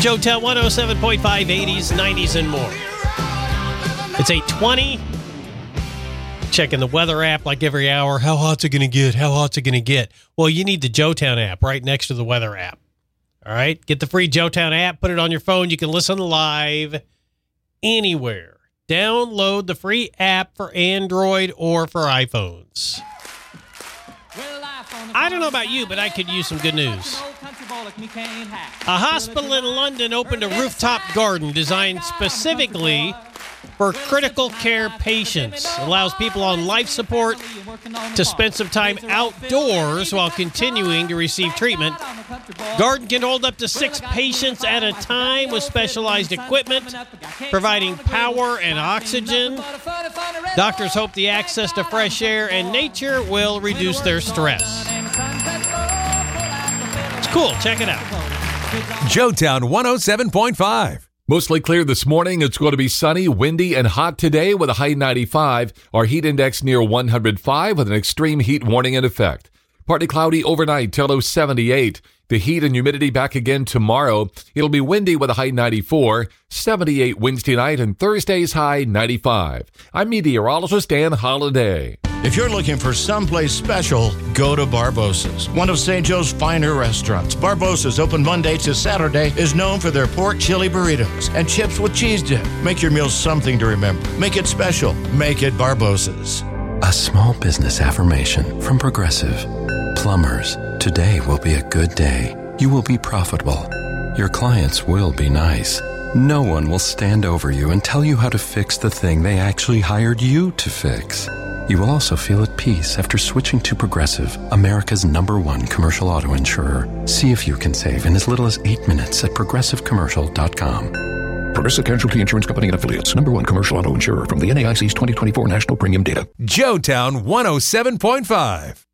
Joetown 107.5, 80s, 90s, and more. It's 8:20. Checking the weather app like every hour. How hot's it going to get? How hot's it going to get? Well, you need the Joetown app right next to the weather app. All right? Get the free Joetown app. Put it on your phone. You can listen live anywhere. Download the free app for Android or for iPhones. I don't know about you, but I could use some good news. A hospital in London opened a rooftop garden designed specifically for critical care patients. It allows people on life support to spend some time outdoors while continuing to receive treatment. Garden can hold up to 6 patients at a time with specialized equipment, providing power and oxygen. Doctors hope the access to fresh air and nature will reduce their stress. It's cool. Check it out. Joetown 107.5. Mostly clear this morning. It's going to be sunny, windy, and hot today with a high 95. Our heat index near 105 with an extreme heat warning in effect. Partly cloudy overnight till low 78. The heat and humidity back again tomorrow. It'll be windy with a high 94, 78 Wednesday night, and Thursday's high 95. I'm meteorologist Dan Holliday. If you're looking for someplace special, go to Barbossa's, one of St. Joe's finer restaurants. Barbossa's, open Monday to Saturday, is known for their pork chili burritos and chips with cheese dip. Make your meals something to remember. Make it special. Make it Barbossa's. A small business affirmation from Progressive. Plumbers, today will be a good day. You will be profitable. Your clients will be nice. No one will stand over you and tell you how to fix the thing they actually hired you to fix. You will also feel at peace after switching to Progressive, America's #1 commercial auto insurer. See if you can save in as little as 8 minutes at progressivecommercial.com. Progressive Casualty Insurance Company and Affiliates. #1 commercial auto insurer from the NAIC's 2024 national premium data. Joetown 107.5.